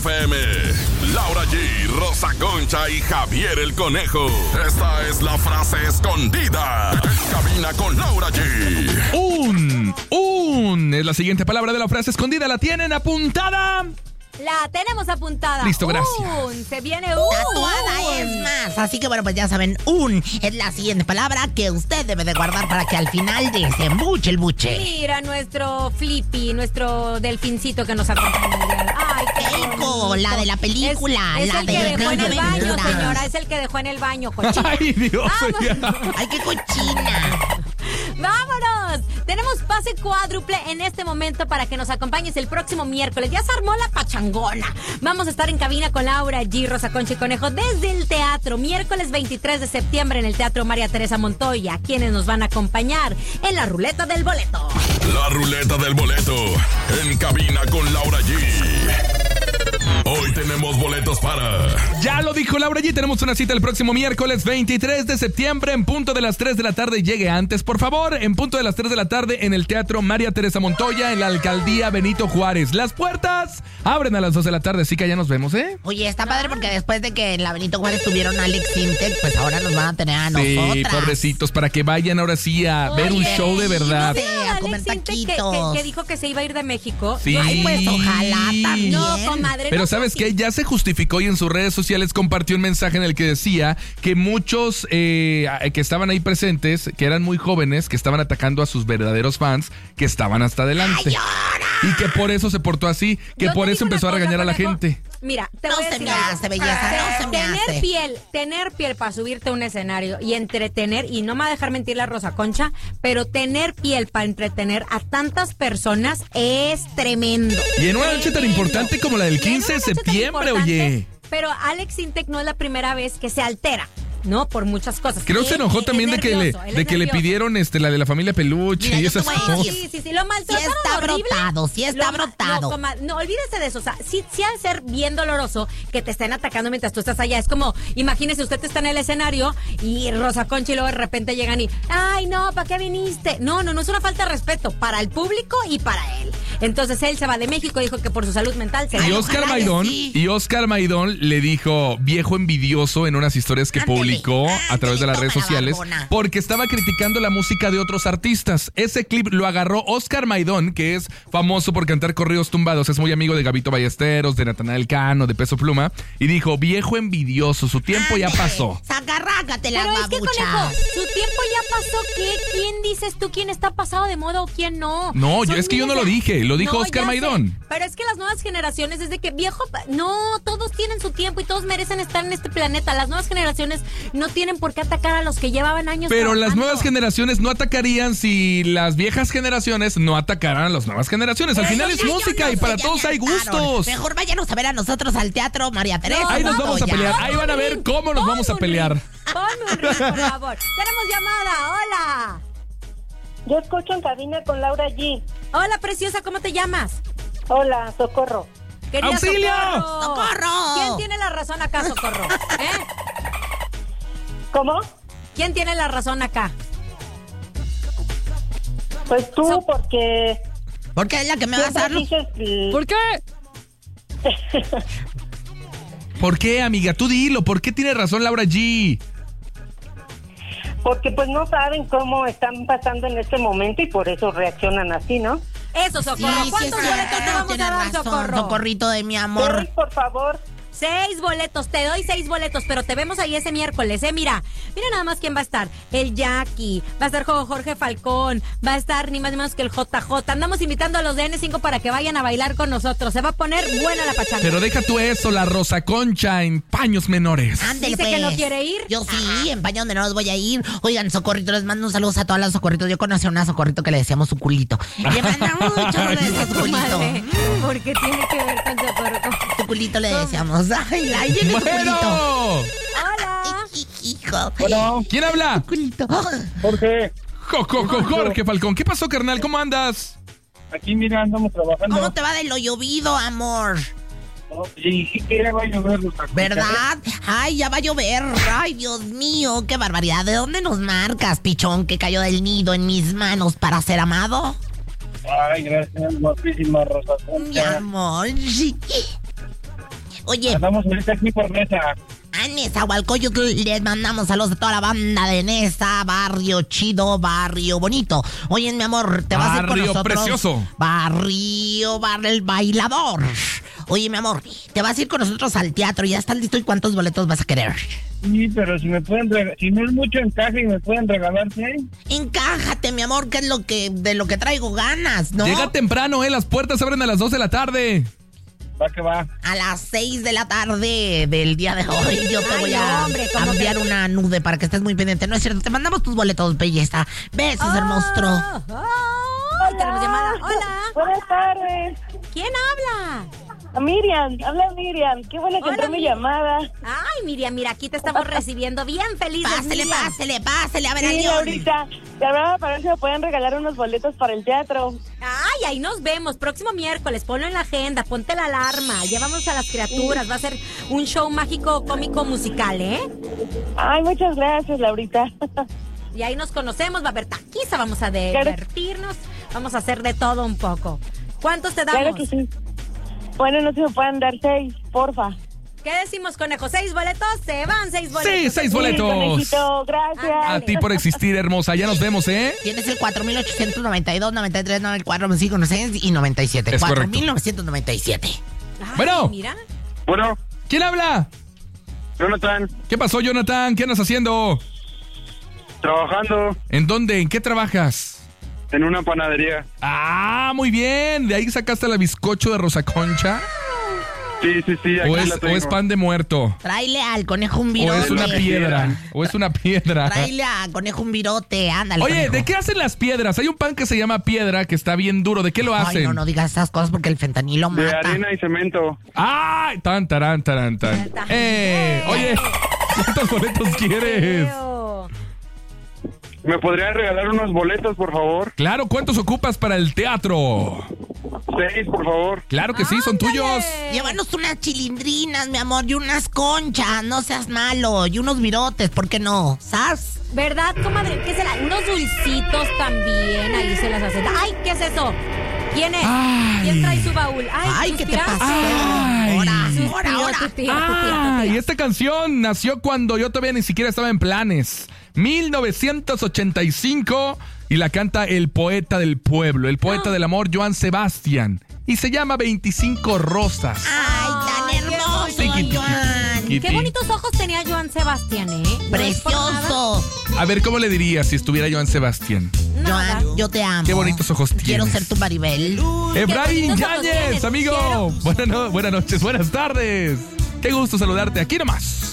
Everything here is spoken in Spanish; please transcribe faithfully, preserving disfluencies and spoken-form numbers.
F M, Laura G, Rosa Concha y Javier el Conejo. Esta es la frase escondida en cabina con Laura G. Un, un, es la siguiente palabra de la frase escondida. ¿La tienen apuntada? La tenemos apuntada. Listo, gracias. Un, se viene un. Tatuada un. es más. Así que bueno, pues ya saben, un es la siguiente palabra que usted debe de guardar para que al final desembuche el buche. Mira nuestro Flippy, nuestro delfincito que nos acompaña. Ay, qué Keiko, la de la película. Es, es la el de que dejó en el baño, aventuras. señora. Es el que dejó en el baño, cochina. Ay, Dios. Vámonos. Ay, qué cochina. ¡Vámonos! Tenemos pase cuádruple en este momento para que nos acompañes el próximo miércoles. Ya se armó la pachangona. Vamos a estar en cabina con Laura G, Rosa Concha y Conejo desde el teatro. Miércoles veintitrés de septiembre en el Teatro María Teresa Montoya. Quienes nos van a acompañar en la ruleta del boleto. La ruleta del boleto en cabina con Laura G. Hoy tenemos boletos para... Ya lo dijo Laura G, tenemos una cita el próximo miércoles veintitrés de septiembre en punto de las tres de la tarde. Llegue antes, por favor, en punto de las tres de la tarde en el Teatro María Teresa Montoya, en la Alcaldía Benito Juárez. Las puertas abren a las dos de la tarde, así que ya nos vemos, ¿eh? Oye, está padre porque después de que en la Benito Juárez tuvieron a Alex Sintek, pues ahora nos van a tener a Sí, nosotras. pobrecitos, para que vayan ahora sí a Oye, ver un show de verdad. sí, a Alex comer Sintek que, taquitos. que, que dijo que se iba a ir de México. Sí. Ay, pues ojalá también. No, comadre. Pero no, ¿sabes sí. qué? Ya se justificó y en sus redes sociales compartió un mensaje en el que decía que muchos eh, que estaban ahí presentes, que eran muy jóvenes, que estaban atacando a sus verdaderos fans, que estaban hasta adelante. Y que por eso se portó así, que Yo por te eso digo empezó a una cosa, regañar a la Conejo. gente. Mira, te No voy a se decir me algo. hace, belleza, no se me tener hace. piel, tener piel para subirte a un escenario y entretener, y no me va a dejar mentir la Rosa Concha, pero tener piel para entretener a tantas personas es tremendo. Y en una noche tan Tremendo. importante como la del Y en quince de una noche tan septiembre, importante, oye. Pero Alex Sintek no es la primera vez que se altera, ¿no? Por muchas cosas. Creo que se Él enojó es también de que le, nervioso, él de es que le nervioso. pidieron este la de la familia Peluche Mira, y yo esas te voy a cosas. decir. Sí, sí, sí, lo maltrataron Sí está horrible. brotado, sí está Lo ma- brotado. No, coma- no, olvídese de eso. O sea, sí, sí ha de ser bien doloroso que te estén atacando mientras tú estás allá. Es como, imagínese, usted está en el escenario y Rosa Concha y luego de repente llegan y, ay, no, ¿para qué viniste? No, no, no es una falta de respeto para el público y para él. Entonces él se va de México, dijo que por su salud mental se Y Ay, va. Oscar ojalá que Maidón, sí. y Oscar Maidón le dijo viejo envidioso en unas historias que Ándele, publicó a través de las ándele, redes toma la sociales barbona. porque estaba criticando la música de otros artistas. Ese clip lo agarró Oscar Maidón, que es famoso por cantar corridos tumbados, es muy amigo de Gabito Ballesteros, de Natanael Cano, de Peso Pluma, y dijo, viejo envidioso, su tiempo ya Ándele, pasó. Sacarrácate las Pero es que, Conejo, babuchas. su tiempo ya pasó. ¿Qué? ¿Quién dices tú quién está pasado de moda o quién no? No, yo- Son es que yo no miles lo de- dije, lo dijo No, Oscar ya sé, Maidón. pero es que las nuevas generaciones, desde que viejo, no, todos tienen su tiempo y todos merecen estar en este planeta. Las nuevas generaciones no tienen por qué atacar a los que llevaban años Pero las trabajando. nuevas generaciones no atacarían si las viejas generaciones no atacaran a las nuevas generaciones. Al Pero final ya es yo música no y sé, para ya todos me hay hartaron. gustos. Mejor váyanos a ver a nosotros al Teatro María Teresa. Ahí nos vamos a Montoya. pelear. Ahí van a ver cómo nos Pon vamos a un pelear. ring, Pon un ring, por favor. Tenemos llamada. Hola. Yo escucho en cabina con Laura G. Hola, preciosa, ¿cómo te llamas? Hola, Socorro. Querida ¡Auxilio! Socorro. ¡Socorro! ¿Quién tiene la razón acá, Socorro? ¿Eh? ¿Cómo? ¿Quién tiene la razón acá? Pues tú, So- porque Porque es la que me va a siempre hacer. dices... mm, ¿Por qué? ¿Por qué, amiga? Tú dilo. ¿Por qué tiene razón Laura G? Porque pues no saben cómo están pasando en este momento y por eso reaccionan así, ¿no? Eso, Sí, Socorro. sí, ¿Cuántos es boletos te cierto, vamos tienes a dar, razón, Socorro? Socorrito de mi Doy, amor. por favor. Seis boletos, te doy seis boletos, pero te vemos ahí ese miércoles, ¿eh? Mira, mira nada más quién va a estar. El Jackie, va a estar Jorge Falcón, va a estar ni más ni menos que el J J. Andamos invitando a los de N cinco para que vayan a bailar con nosotros. Se va a poner buena la pachanga. Pero deja tú eso, la Rosa Concha en paños menores. Ándele, Dice que pues. no quiere ir. Yo sí, en paño donde no los voy a ir. Oigan, Socorrito, les mando un saludo a todas las Socorritos. Yo conocí a una Socorrito que le decíamos su culito. Le mandamos mucho de su culito. Madre, ¿por qué tiene que ver con Socorro? Su culito le decíamos. Ay, ay, viene su culito. ¡Bueno! Hola. Ay, hijo. Bueno, ¿Quién habla? Culito. Jorge, Jo, jo, jo, Jorge Falcón. ¿Qué pasó, carnal? ¿Cómo andas? aquí mira, andamos trabajando. ¿Cómo te va de lo llovido, amor? No, sí, sí que ya va a llover los tacos. ¿Verdad? Ay, ya va a llover. Ay, Dios mío, qué barbaridad. ¿De dónde nos marcas, pichón, que cayó del nido en mis manos para ser amado? Ay, gracias, guapísima Rosa Mi Concha. amor, sí. Oye, Andamos ahorita aquí por Nesa. a Nezahualcóyotl les mandamos saludos a toda la banda de Nesa, barrio chido, barrio bonito. Oye, mi amor, te vas a ir con Barrio nosotros. precioso. Barrio, bar el bailador. Oye, mi amor, te vas a ir con nosotros al teatro. ¿Ya estás listo? ¿Y cuántos boletos vas a querer? Sí, pero si me pueden regalar, si no es mucho encaje y me pueden regalar seis. Encájate, mi amor, que es lo que de lo que traigo ganas, ¿no? Llega temprano, ¿eh? Las puertas se abren a las dos de la tarde. Va que va. A las seis de la tarde del día de hoy yo te Ay, voy a hombre, ¿cómo enviar que? una nude para que estés muy pendiente. No es cierto, te mandamos tus boletos, belleza. Besos, Ah, hermoso. ah, tenemos llamada. Hola. Buenas tardes. ¿Quién habla? Miriam, habla Miriam. Qué buena que Hola, entró mi Miriam. llamada. Ay, Miriam, mira, aquí te estamos recibiendo bien felices. Pásele, Miriam. pásele, pásele, a ver a Sí, León. ahorita. Te hablaba para ver si me pueden regalar unos boletos para el teatro. Ay, ahí nos vemos. Próximo miércoles, ponlo en la agenda, ponte la alarma. Llevamos a las criaturas. Va a ser un show mágico, cómico, musical, ¿eh? Ay, muchas gracias, Laurita. Y ahí nos conocemos, va a haber taquiza, vamos a divertirnos, vamos a hacer de todo un poco. ¿Cuántos te damos? Claro que sí. Bueno, no sé si me pueden dar seis, porfa. ¿Qué decimos, conejo? ¿Seis boletos? Se van seis boletos. Sí, seis Sí, boletos. conejito, gracias. A ti por existir, hermosa. Ya nos vemos, ¿eh? Tienes el cuatro mil ochocientos noventa y dos, noventa y tres, noventa y cuatro, noventa y cinco, noventa y seis y noventa y siete. Es cuatro correcto. mil novecientos noventa y siete. Ay, Bueno. Mira. Bueno, ¿Quién habla? Jonathan, ¿Qué pasó, Jonathan? ¿Qué andas haciendo? trabajando ¿En dónde? ¿En qué trabajas? en una panadería. Ah, muy bien. ¿De ahí sacaste la bizcocho de Rosa Concha? Sí, sí, sí, aquí ¿O la es, tengo. ¿O es pan de muerto? Tráele al conejo un ¿O virote. es una piedra? ¿O es una piedra? Tráele al conejo un virote, ándale. Oye, conejo. ¿de qué hacen las piedras? Hay un pan que se llama piedra que está bien duro. ¿De qué lo hacen? Ay, no, no digas esas cosas porque el fentanilo De mata. arena y cemento. ¡Ay! Tan, tarán, tarán, tan. ¡Eh! Oye, ¿cuántos boletos quieres? Feo. ¿Me podrían regalar unos boletos, por favor? Claro, ¿cuántos ocupas para el teatro? Seis, por favor. Claro que sí, son Ándale. tuyos. Llévanos unas chilindrinas, mi amor, y unas conchas, no seas malo, y unos virotes, ¿por qué no? ¿Sabes? ¿Verdad, comadre? ¿Qué será? Unos dulcitos también, ahí se las hacen. ¡Ay, qué es eso! ¿Quién es? Ay. ¿Quién trae su baúl? ¡Ay, Ay, ¿qué te suspiraste. pasó? Ay. Ahora, Suspiró ahora, ahora. tu tía, tu tía, tu Ah, tía. y esta canción nació cuando yo todavía ni siquiera estaba en planes. mil novecientos ochenta y cinco y la canta el poeta del pueblo, el poeta del amor, Joan Sebastián. Y se llama veinticinco Rosas. Ay, tan Ay, qué hermoso, bonito. Joan. Kitty. Qué bonitos ojos tenía Joan Sebastián, ¿eh? No es por nada. Precioso. A ver, ¿cómo le diría si estuviera Joan Sebastián? Nada. Joan, yo te amo. Qué bonitos ojos Quiero tienes. ser tu Maribel. Efraín bonitos ojos Yáñez, tienes, amigo. quiero. Buenas, no- buenas noches, buenas tardes. Qué gusto saludarte aquí nomás.